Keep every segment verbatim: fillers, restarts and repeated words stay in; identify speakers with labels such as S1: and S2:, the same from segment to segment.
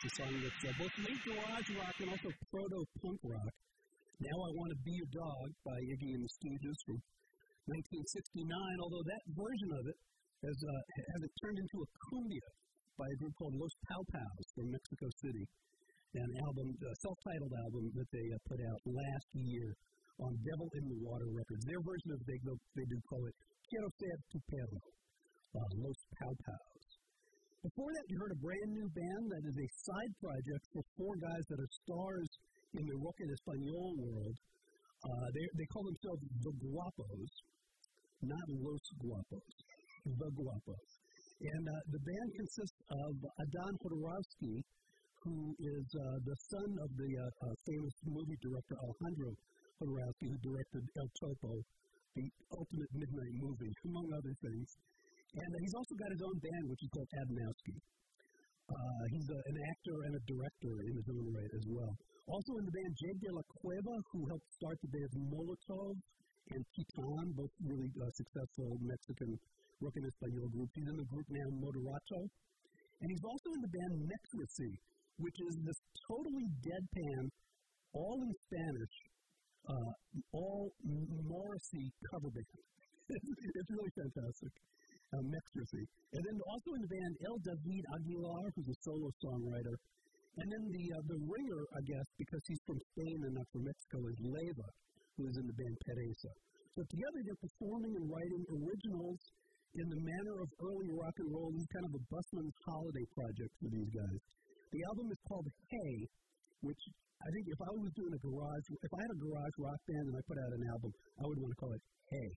S1: a song that's uh, both late garage rock and also proto-punk rock. Now I Want to Be Your Dog by Iggy and the Stooges from nineteen sixty-nine, although that version of it has, uh, has it turned into a cumbia by a group called Los Pow Pows from Mexico City, an album, a self-titled album that they uh, put out last year on Devil in the Water Records. Their version of they, go, they do call it Quiero Ser Tu Perro, uh, Los Pow Pows. Before that, you heard a brand new band that is a side project for four guys that are stars in the rock en español world. Uh, they, they call themselves The Guapos, not Los Guapos, The Guapos. And uh, the band consists of Adán Jodorowsky, who is uh, the son of the uh, uh, famous movie director Alejandro Jodorowsky, who directed El Topo, the ultimate midnight movie, among other things. And uh, he's also got his own band, which is called Adamowski. Uh, he's a, an actor and a director in his own right as well. Also in the band, Jake de la Cueva, who helped start the band Molotov and Titan, both really uh, successful Mexican rock en español groups. He's in the group now Moderato. And he's also in the band Mexracy, which is this totally deadpan, all in Spanish, uh, all Morrissey cover band. It's really fantastic. Uh, Mexracy. And then also in the band, El David Aguilar, who's a solo songwriter. And then the uh, the ringer, I guess, because he's from Spain and not from Mexico, is Leva, who is in the band Pereza. So together they're performing and writing originals in the manner of early rock and roll. This is kind of a busman's holiday project for these guys. The album is called Hey, which I think if I was doing a garage, if I had a garage rock band and I put out an album, I would want to call it Hey.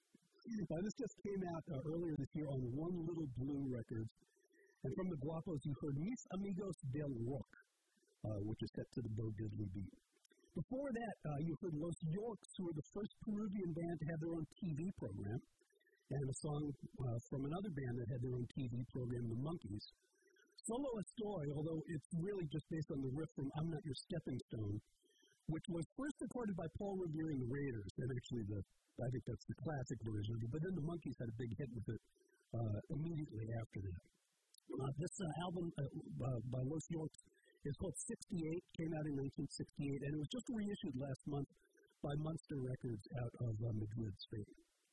S1: Uh, this just came out uh, earlier this year on One Little Blue Records. And from the Guapos, you heard Mis Amigos del Rock, uh, which is set to the Bo Diddley beat. Before that, uh, you heard Los Yorks, who were the first Peruvian band to have their own T V program, and a song uh, from another band that had their own T V program, The Monkees. Solo Estoy, although it's really just based on the riff from I'm Not Your Stepping Stone, which was first recorded by Paul Revere and the Raiders, and actually the I think that's the classic version, but then the Monkees had a big hit with it uh, immediately after that. Uh, this uh, album uh, uh, by Los Yorks is called sixty-eight, came out in nineteen sixty-eight, and it was just reissued last month by Munster Records out of uh, Madrid, Spain.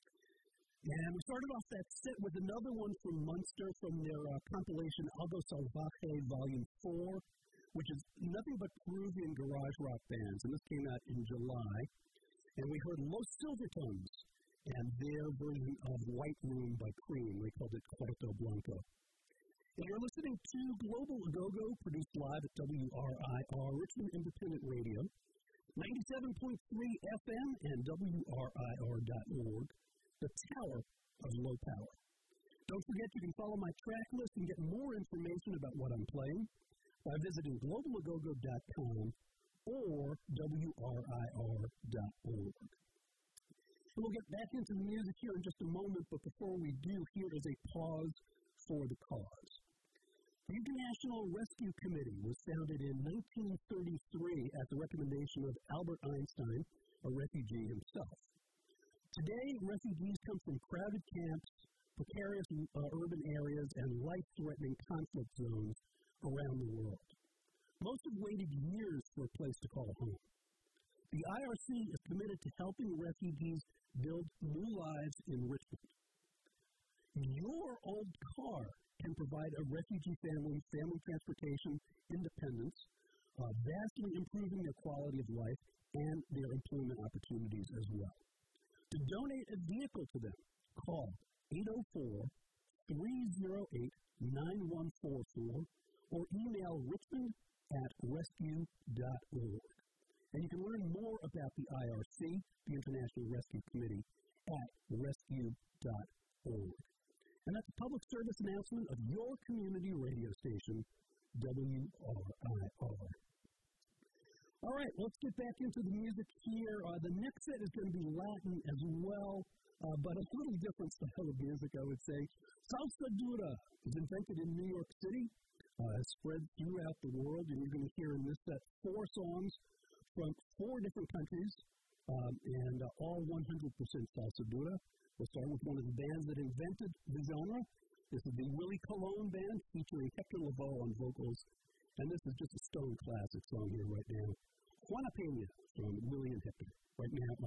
S1: And we started off that set with another one from Munster from their uh, compilation Algo Salvaje Volume four, which is nothing but Peruvian garage rock bands, and this came out in July. And we heard Los Silvertones and their version of White Room by Cream. They called it Cuarto Blanco. And you're listening to Global A-Go-Go, produced live at W R I R, Richmond Independent Radio, ninety-seven point three F M and W R I R dot org, the Tower of Low Power. Don't forget you can follow my track list and get more information about what I'm playing by visiting global a go go dot com or W R I R dot org. And we'll get back into the music here in just a moment, but before we do, here is a pause for the cause. The International Rescue Committee was founded in nineteen thirty-three at the recommendation of Albert Einstein, a refugee himself. Today, refugees come from crowded camps, precarious uh, urban areas, and life-threatening conflict zones around the world. Most have waited years for a place to call home. The I R C is committed to helping refugees build new lives in Richmond. Your old car can provide a refugee family family transportation independence, uh, vastly improving their quality of life and their employment opportunities as well. To donate a vehicle to them, call eight oh four, three oh eight, nine one four four or email richmond at rescue dot org. And you can learn more about the I R C, the International Rescue Committee, at rescue dot org. And that's a public service announcement of your community radio station, W R I R. All right, let's get back into the music here. Uh, the next set is going to be Latin as well, uh, but a little different style of music, I would say. Salsa dura was invented in New York City, uh, has spread throughout the world, and you're going to hear in this set four songs from four different countries, um, and uh, all one hundred percent salsa dura. We'll start with one of the bands that invented the genre. This is the Willie Colon Band, featuring Hector Lavoe on vocals And this is just a stone classic song here right now. Juana Pena from Willie and Hector. Right now,